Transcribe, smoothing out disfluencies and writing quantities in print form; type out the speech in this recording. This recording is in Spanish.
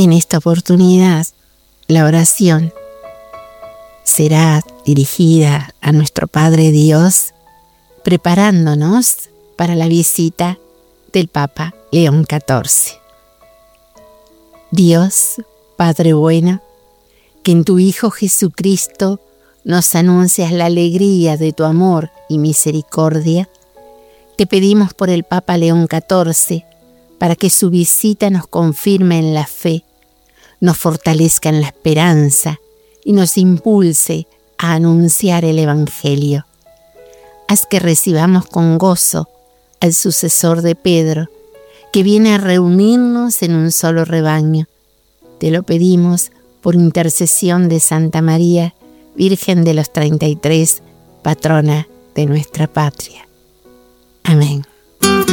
En esta oportunidad, la oración será dirigida a nuestro Padre Dios, preparándonos para la visita del Papa León XIV. Dios, Padre bueno, que en tu Hijo Jesucristo nos anuncias la alegría de tu amor y misericordia, te pedimos por el Papa León XIV para que su visita nos confirme en la fe, nos fortalezca en la esperanza y nos impulse a anunciar el Evangelio. Haz que recibamos con gozo al sucesor de Pedro, que viene a reunirnos en un solo rebaño. Te lo pedimos por intercesión de Santa María, Virgen de los 33, patrona de nuestra patria. Amén.